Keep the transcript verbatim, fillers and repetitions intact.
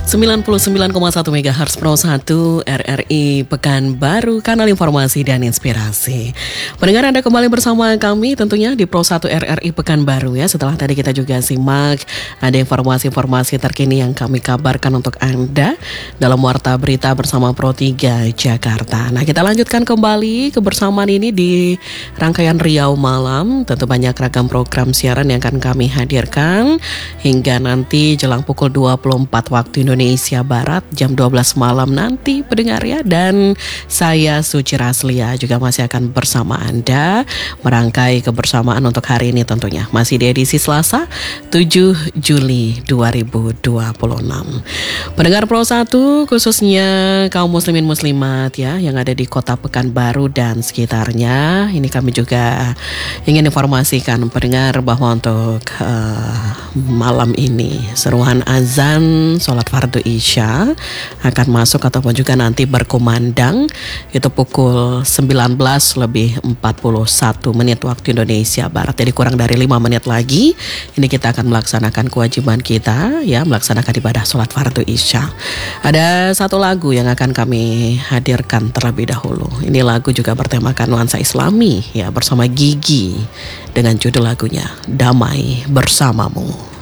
sembilan puluh sembilan koma satu megahertz Pro satu R R I Pekanbaru, kanal informasi dan inspirasi. Pendengar, Anda kembali bersama kami tentunya di Pro satu R R I Pekanbaru ya. Setelah tadi kita juga simak ada informasi-informasi terkini yang kami kabarkan untuk Anda dalam Warta Berita bersama Pro tiga Jakarta. Nah, kita lanjutkan kembali kebersamaan ini di rangkaian Riau Malam. Tentu banyak ragam program siaran yang akan kami hadirkan hingga nanti jelang pukul dua puluh empat waktu Indonesia Barat, jam dua belas malam nanti pendengar ya. Dan saya Suci Raslia juga masih akan bersama Anda merangkai kebersamaan untuk hari ini tentunya. Masih di edisi Selasa tujuh Juli dua ribu dua puluh enam. Pendengar Pro satu, khususnya kaum muslimin muslimat ya yang ada di kota Pekanbaru dan sekitarnya, ini kami juga ingin informasikan pendengar bahwa untuk uh, malam ini seruan azan sholat fardu isya akan masuk ataupun juga nanti berkumandang itu pukul sembilan belas lebih empat puluh satu menit waktu Indonesia Barat. Jadi kurang dari lima menit lagi ini kita akan melaksanakan kewajiban kita ya, melaksanakan ibadah sholat fardu isya. Ada satu lagu yang akan kami hadirkan terlebih dahulu. Ini lagu juga bertemakan nuansa Islami ya, bersama Gigi dengan judul lagunya Damai Bersamamu.